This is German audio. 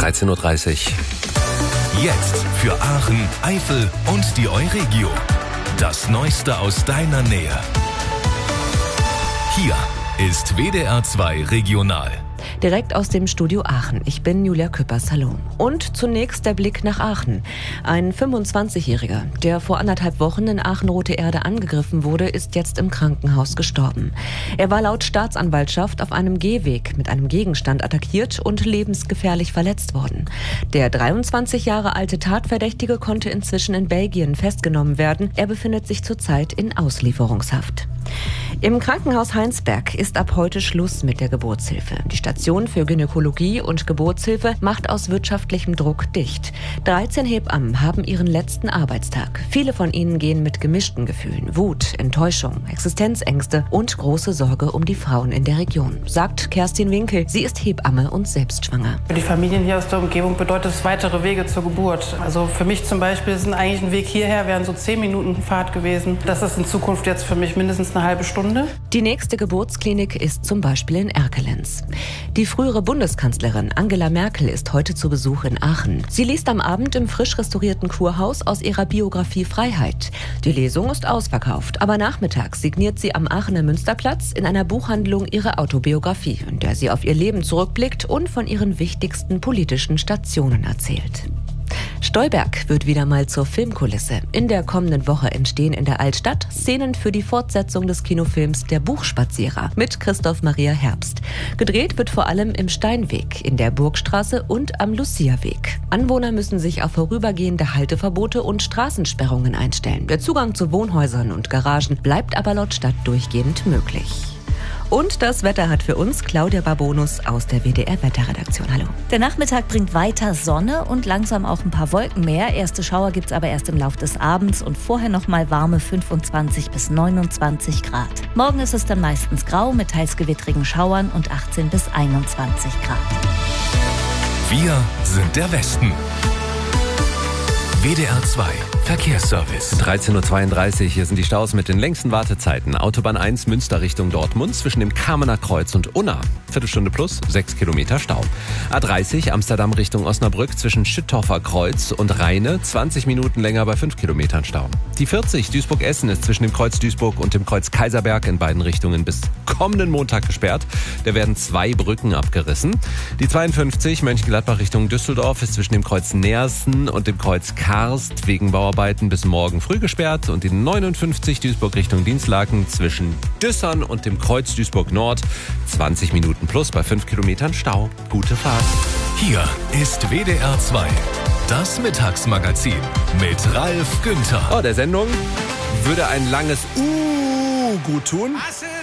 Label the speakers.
Speaker 1: 13.30 Uhr. Jetzt für Aachen, Eifel und die Euregio. Das Neueste aus deiner Nähe. Hier ist WDR 2 Regional.
Speaker 2: Direkt aus dem Studio Aachen. Ich bin Julia Küppers. Hallo. Und zunächst der Blick nach Aachen. Ein 25-Jähriger, der vor 1,5 Wochen in Aachen-Rote Erde angegriffen wurde, ist jetzt im Krankenhaus gestorben. Er war laut Staatsanwaltschaft auf einem Gehweg mit einem Gegenstand attackiert und lebensgefährlich verletzt worden. Der 23 Jahre alte Tatverdächtige konnte inzwischen in Belgien festgenommen werden. Er befindet sich zurzeit in Auslieferungshaft. Im Krankenhaus Heinsberg ist ab heute Schluss mit der Geburtshilfe. Die Station für Gynäkologie und Geburtshilfe macht aus wirtschaftlichem Druck dicht. 13 Hebammen haben ihren letzten Arbeitstag. Viele von ihnen gehen mit gemischten Gefühlen. Wut, Enttäuschung, Existenzängste und große Sorge um die Frauen in der Region, sagt Kerstin Winkel. Sie ist Hebamme und selbst schwanger.
Speaker 3: Für die Familien hier aus der Umgebung bedeutet es weitere Wege zur Geburt. Also für mich zum Beispiel ist eigentlich ein Weg hierher, wären so 10 Minuten Fahrt gewesen. Das ist in Zukunft jetzt für mich mindestens eine halbe Stunde.
Speaker 2: Die nächste Geburtsklinik ist zum Beispiel in Erkelenz. Die frühere Bundeskanzlerin Angela Merkel ist heute zu Besuch in Aachen. Sie liest am Abend im frisch restaurierten Kurhaus aus ihrer Biografie Freiheit. Die Lesung ist ausverkauft, aber nachmittags signiert sie am Aachener Münsterplatz in einer Buchhandlung ihre Autobiografie, in der sie auf ihr Leben zurückblickt und von ihren wichtigsten politischen Stationen erzählt. Stolberg wird wieder mal zur Filmkulisse. In der kommenden Woche entstehen in der Altstadt Szenen für die Fortsetzung des Kinofilms Der Buchspazierer mit Christoph Maria Herbst. Gedreht wird vor allem im Steinweg, in der Burgstraße und am Luciaweg. Anwohner müssen sich auf vorübergehende Halteverbote und Straßensperrungen einstellen. Der Zugang zu Wohnhäusern und Garagen bleibt aber laut Stadt durchgehend möglich. Und das Wetter hat für uns Claudia Barbonus aus der WDR-Wetterredaktion. Hallo.
Speaker 4: Der Nachmittag bringt weiter Sonne und langsam auch ein paar Wolken mehr. Erste Schauer gibt's aber erst im Lauf des Abends und vorher noch mal warme 25 bis 29 Grad. Morgen ist es dann meistens grau mit teils gewittrigen Schauern und 18 bis 21 Grad.
Speaker 1: Wir sind der Westen. WDR 2 Verkehrsservice.
Speaker 5: 13.32 Uhr, hier sind die Staus mit den längsten Wartezeiten. Autobahn 1 Münster Richtung Dortmund zwischen dem Kamener Kreuz und Unna. Viertelstunde plus, 6 Kilometer Stau. A30 Amsterdam Richtung Osnabrück zwischen Schüttorfer Kreuz und Rheine. 20 Minuten länger bei 5 Kilometern Stau. Die 40 Duisburg-Essen ist zwischen dem Kreuz Duisburg und dem Kreuz Kaiserberg in beiden Richtungen bis kommenden Montag gesperrt. Da werden 2 Brücken abgerissen. Die 52 Mönchengladbach Richtung Düsseldorf ist zwischen dem Kreuz Neersen und dem Kreuz Karst wegen Bauarbeiten bis morgen früh gesperrt und die 59 Duisburg Richtung Dienstlaken zwischen Düssern und dem Kreuz Duisburg Nord 20 Minuten plus bei 5 Kilometern Stau. Gute Fahrt.
Speaker 1: Hier ist WDR 2, das Mittagsmagazin mit Ralf Günther.
Speaker 5: Oh, der Sendung würde ein langes gut tun.